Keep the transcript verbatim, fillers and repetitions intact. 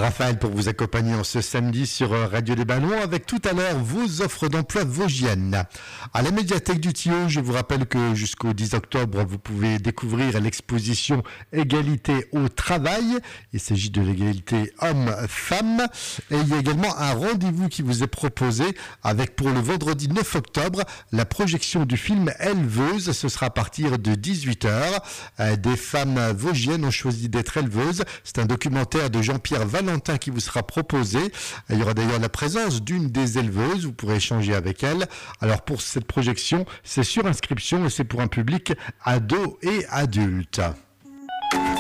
Raphaël pour vous accompagner en ce samedi sur Radio des Ballons avec tout à l'heure vos offres d'emploi vosgiennes. À la médiathèque du Tillot, je vous rappelle que jusqu'au dix octobre, vous pouvez découvrir l'exposition Égalité au travail. Il s'agit de l'égalité homme-femme. Et il y a également un rendez-vous qui vous est proposé avec pour le vendredi neuf octobre la projection du film Éleveuse. Ce sera à partir de dix-huit heures. Des femmes vosgiennes ont choisi d'être éleveuses. C'est un documentaire de Jean-Pierre Valentin qui vous sera proposé. Il y aura d'ailleurs la présence d'une des éleveuses. Vous pourrez échanger avec elle. Alors pour cette projection, c'est sur inscription et c'est pour un public ado et adulte.